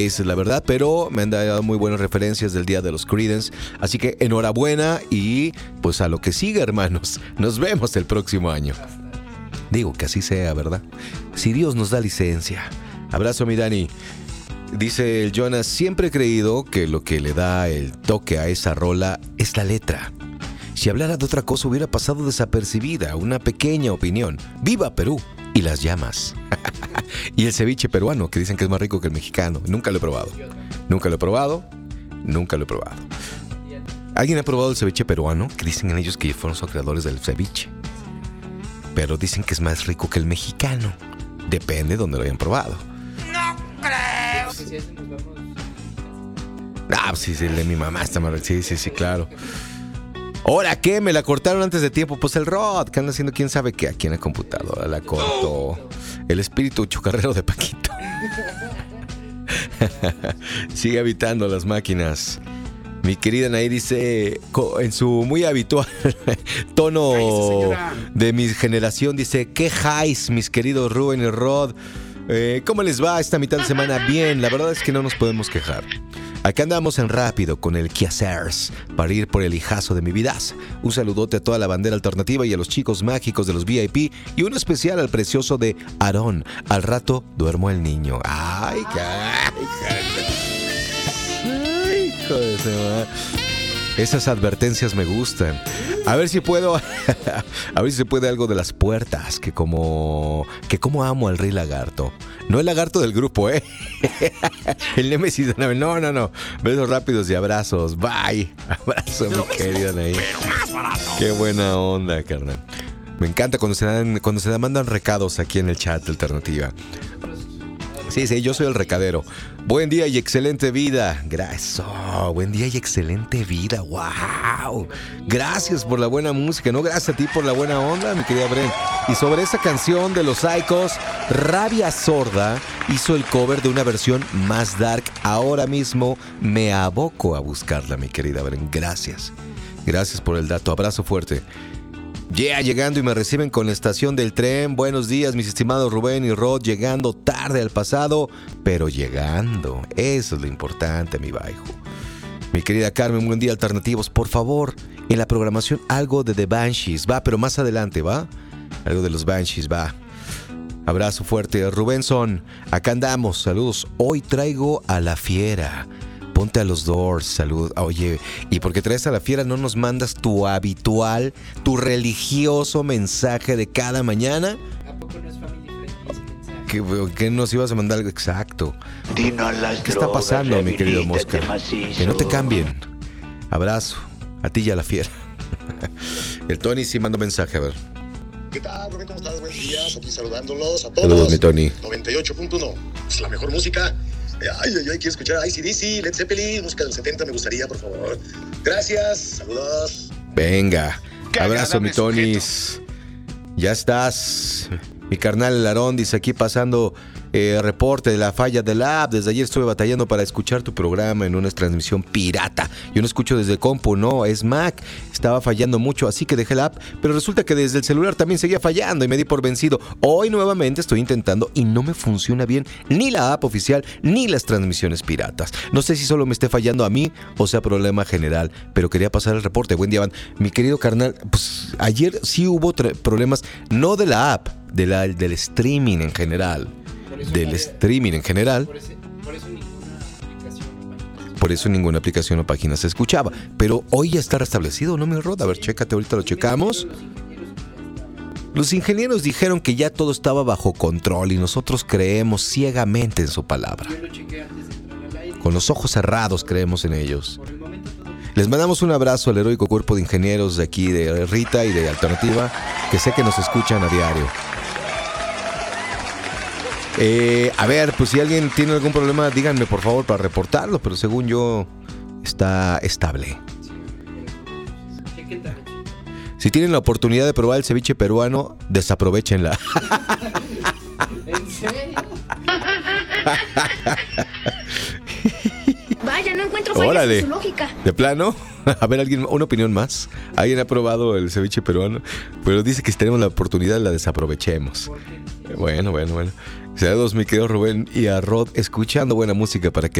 Esa es la verdad, pero me han dado muy buenas referencias del Día de los Creedence. Así que enhorabuena y pues a lo que sigue, hermanos. Nos vemos el próximo año. Digo que así sea, ¿verdad? Si Dios nos da licencia. Abrazo, mi Dani. Dice el Jonas, siempre he creído que lo que le da el toque a esa rola es la letra. Si hablara de otra cosa hubiera pasado desapercibida. Una pequeña opinión. ¡Viva Perú! Y las llamas. Y el ceviche peruano, que dicen que es más rico que el mexicano. Nunca lo he probado. ¿Alguien ha probado el ceviche peruano? Que dicen ellos que fueron los creadores del ceviche. Pero dicen que es más rico que el mexicano. Depende de donde lo hayan probado. ¡No creo! Sí, el de mi mamá está más rico. Sí, claro. ¿Ahora qué? Me la cortaron antes de tiempo. Pues el Rod, que anda haciendo quién sabe qué aquí en la computadora. La cortó. El espíritu chocarrero de Paquito. Sigue habitando las máquinas. Mi querida Nay dice, en su muy habitual tono de mi generación, dice, ¿qué highs, mis queridos Rubén y Rod? ¿Cómo les va esta mitad de semana? Bien, la verdad es que no nos podemos quejar. Acá andamos en rápido con el quehaceres para ir por el hijazo de mi vidaza. Un saludote a toda la bandera alternativa y a los chicos mágicos de los VIP y uno especial al precioso de Aarón. Al rato duermo el niño. ¡Ay, hijo de ese madre! Esas advertencias me gustan. A ver si puedo. A ver si se puede algo de las puertas. Que como amo al Rey Lagarto. No el lagarto del grupo, ¿eh? El némesis de Anabel. No. Besos rápidos y abrazos. Bye. Abrazo, mi querida Nay. Qué buena onda, carnal. Me encanta cuando se mandan recados aquí en el chat de Alternativa. Sí, yo soy el recadero. Buen día y excelente vida. Gracias. Buen día y excelente vida. ¡Wow! Gracias por la buena música. No, gracias a ti por la buena onda, mi querida Bren. Y sobre esa canción de los Psychos, Rabia Sorda hizo el cover de una versión más dark. Ahora mismo me aboco a buscarla, mi querida Bren. Gracias. Gracias por el dato. Abrazo fuerte. Llegando y me reciben con la estación del tren. Buenos días, mis estimados Rubén y Rod. Llegando tarde al pasado, pero llegando. Eso es lo importante, mi baijo. Mi querida Carmen, buen día, alternativos. Por favor, en la programación algo de The Banshees. Va, pero más adelante, ¿va? Algo de los Banshees, va. Abrazo fuerte. Rubenson, acá andamos. Saludos. Hoy traigo a la fiera. Ponte a los Doors, salud. Oye, ¿y por qué traes a la fiera no nos mandas tu habitual, tu religioso mensaje de cada mañana? ¿A poco no es family friendly ese mensaje? ¿Qué nos ibas a mandar? Exacto. ¿Qué está pasando, mi querido Mosca? Que no te cambien. Abrazo. A ti y a la fiera. El Tony sí manda mensaje, a ver. ¿Qué tal, Rubén? ¿Cómo estás? Buenos días. Aquí saludándolos a todos. Saludos, mi Tony. 98.1. Es la mejor música. Quiero escuchar AC/DC, Led Zeppelin, música del 70 me gustaría, por favor. Gracias, saludos. Venga, abrazo, mi Tonis. Ya estás. Mi carnal el Aarón dice aquí pasando reporte de la falla del app. Desde ayer estuve batallando para escuchar tu programa en una transmisión pirata. Yo no escucho desde compu, no, es Mac. Estaba fallando mucho, así que dejé la app. Pero resulta que desde el celular también seguía fallando y me di por vencido. Hoy nuevamente estoy intentando y no me funciona bien ni la app oficial ni las transmisiones piratas. No sé si solo me esté fallando a mí o sea problema general, pero quería pasar el reporte. Buen día, Van. Mi querido carnal, pues ayer sí hubo problemas, no de la app, del streaming en general. Por eso ninguna aplicación o página se escuchaba. Pero hoy ya está restablecido, ¿no, mi Rod? A ver, chécate, ahorita lo checamos. Los ingenieros dijeron que ya todo estaba bajo control y nosotros creemos ciegamente en su palabra. Con los ojos cerrados creemos en ellos. Les mandamos un abrazo al heroico cuerpo de ingenieros de aquí, de Rita y de Alternativa, que sé que nos escuchan a diario. A ver, pues si alguien tiene algún problema, díganme por favor para reportarlo, pero según yo está estable. Si tienen la oportunidad de probar el ceviche peruano, desaprovechenla. ¿En serio? Vaya, no encuentro fallas en su lógica. ¿De plano? A ver, alguien, una opinión más. ¿Alguien ha probado el ceviche peruano? Pero dice que si tenemos la oportunidad la desaprovechemos. Bueno. Saludos, mi querido Rubén, y a Rod, escuchando buena música para que